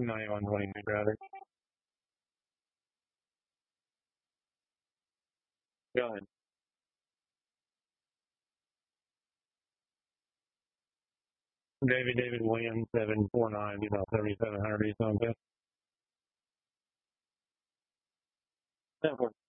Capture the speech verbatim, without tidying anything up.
ninety-one twenty-two traffic. Go ahead. David David Williams seven four nine, you know, thirty seven hundred East on fifth. ten four.